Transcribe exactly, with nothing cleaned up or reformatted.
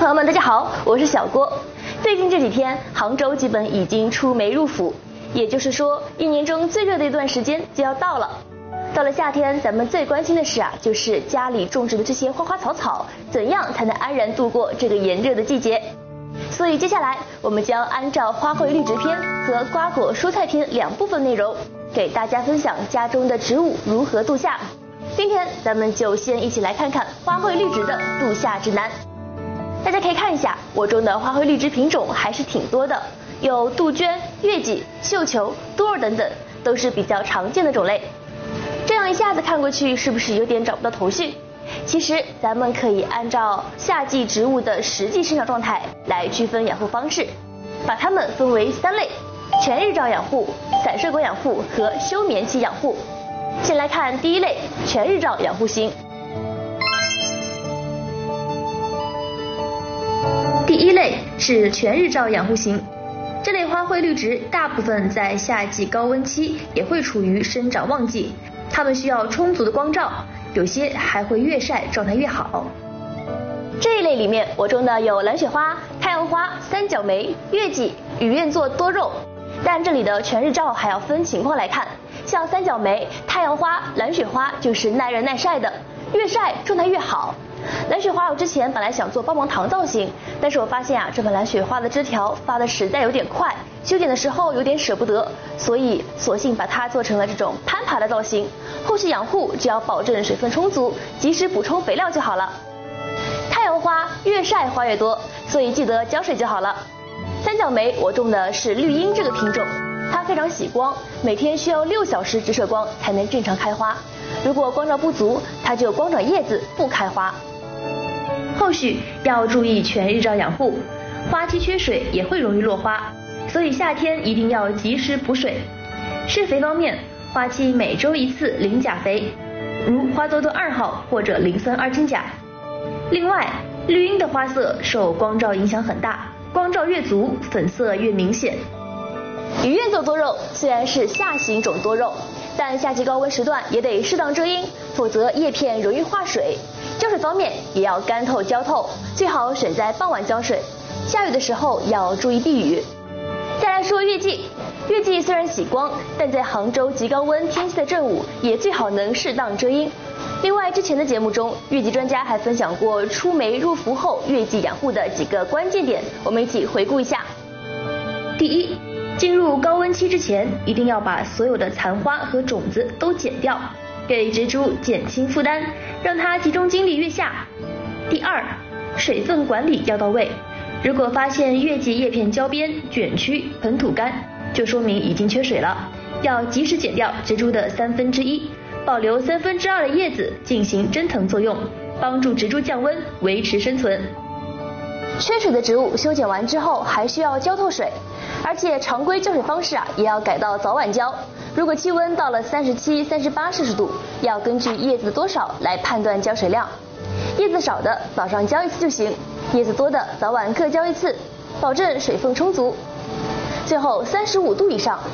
朋友们，大家好，我是小郭。最近这几天，杭州基本已经出梅入伏，也就是说，一年中最热的一段时间就要到了。到了夏天，咱们最关心的是啊，就是家里种植的这些花花草草，怎样才能安然度过这个炎热的季节？所以接下来我们将按照花卉绿植篇和瓜果蔬菜篇两部分内容，给大家分享家中的植物如何度夏。今天咱们就先一起来看看花卉绿植的度夏指南。大家可以看一下，我种的花卉绿植品种还是挺多的，有杜鹃、月季、绣球、多肉等等，都是比较常见的种类。这样一下子看过去，是不是有点找不到头绪？其实咱们可以按照夏季植物的实际生长状态来区分养护方式，把它们分为三类：全日照养护、散射光养护和休眠期养护。先来看第一类，全日照养护型。第一类是全日照养护型，这类花卉绿植大部分在夏季高温期也会处于生长旺季，它们需要充足的光照，有些还会越晒状态越好。这一类里面，我种的有蓝雪花、太阳花、三角梅、月季、雨燕座多肉。但这里的全日照还要分情况来看，像三角梅、太阳花、蓝雪花就是耐热耐晒的，越晒状态越好。蓝雪花我之前本来想做棒棒糖造型，但是我发现啊，这盆蓝雪花的枝条发的实在有点快，修剪的时候有点舍不得，所以索性把它做成了这种攀爬的造型。后续养护只要保证水分充足，及时补充肥料就好了。太阳花越晒花越多，所以记得浇水就好了。三角梅我种的是绿茵这个品种，它非常喜光，每天需要六小时直射光才能正常开花，如果光照不足，它就光长叶子不开花。后续要注意全日照养护，花期缺水也会容易落花，所以夏天一定要及时补水。施肥方面，花期每周一次磷钾肥，如花多多二号或者磷酸二氢钾。另外，绿茵的花色受光照影响很大，光照越足，粉色越明显。雨燕座多肉虽然是夏型种多肉，但夏季高温时段也得适当遮阴，否则叶片容易化水。浇水方面也要干透浇透，最好选在傍晚浇水，下雨的时候要注意避雨。再来说月季，月季虽然喜光，但在杭州极高温天气的正午，也最好能适当遮阴。另外，之前的节目中，月季专家还分享过出梅入伏后月季养护的几个关键点，我们一起回顾一下。第一，进入高温期之前，一定要把所有的残花和种子都剪掉，给植株减轻负担，让它集中精力越夏。第二，水分管理要到位，如果发现月季叶片焦边、卷曲、盆土干，就说明已经缺水了，要及时剪掉植株的三分之一，保留三分之二的叶子进行蒸腾作用，帮助植株降温，维持生存。缺水的植物修剪完之后还需要浇透水，而且常规浇水方式啊也要改到早晚浇。如果气温到了三十七、三十八摄氏度，要根据叶子多少来判断浇水量。叶子少的早上浇一次就行，叶子多的早晚各浇一次，保证水分充足。最后三十五度以上